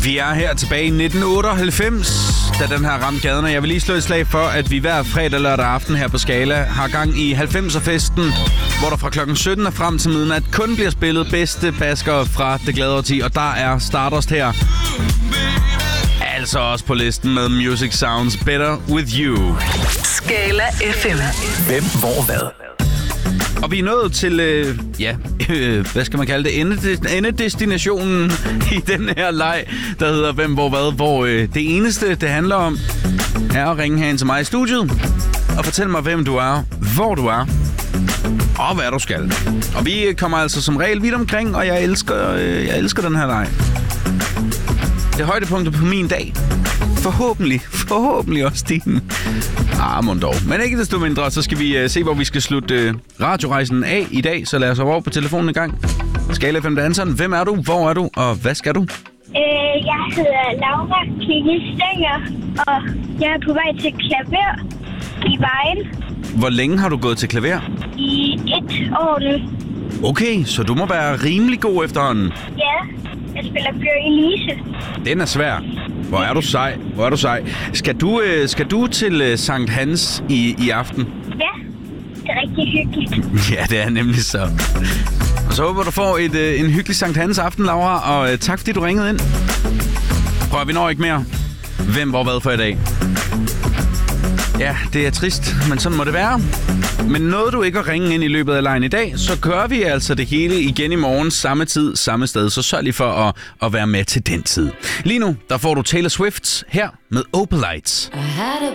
Vi er her tilbage i 1998, da den her ramte gaden, og jeg vil lige slå et slag for, at vi hver fredag lørdag aften her på Skala har gang i 90'er-festen, hvor der fra klokken 17 og frem til midnat kun bliver spillet bedste baskere fra det glade årti, og der er Stardust her. Altså også på listen med Music Sounds Better With You. Skala FM. Hvem, hvor, hvad? Og vi er nået til, hvad skal man kalde det, endedestinationen i den her leg, der hedder Hvem, hvor, hvad, hvor det eneste, det handler om, er at ringe herind til mig i studiet og fortælle mig, hvem du er, hvor du er og hvad du skal. Og vi kommer altså som regel vidt omkring, og jeg elsker den her leg. Det er højdepunktet på min dag. Forhåbentlig også din. Mon dog. Men ikke desto mindre, så skal vi se, hvor vi skal slutte radiorejsen af i dag. Så lad os over på telefonen i gang. Skala FM danseren. Hvem er du? Hvor er du? Og hvad skal du? Jeg hedder Laura Klinge Stænger, og jeg er på vej til klaver i Vejen. Hvor længe har du gået til klaver? I 1 år nu. Okay, så du må være rimelig god efterhånden. Ja, jeg spiller violine. Den er svær. Hvor er du sej. Skal du til Sankt Hans i aften? Ja, det er rigtig hyggeligt. Ja, det er nemlig så. Og så håber du får en hyggelig Sankt Hans aften, Laura, og tak fordi du ringede ind. Prøv at vi når ikke mere. Hvem, hvor, hvad for i dag? Ja, det er trist, men sådan må det være. Men nåede du ikke at ringe ind i løbet af lejen i dag, så gør vi altså det hele igen i morgen, samme tid, samme sted. Så sørg lige for at være med til den tid. Lige nu, der får du Taylor Swift her med Opalites. I had a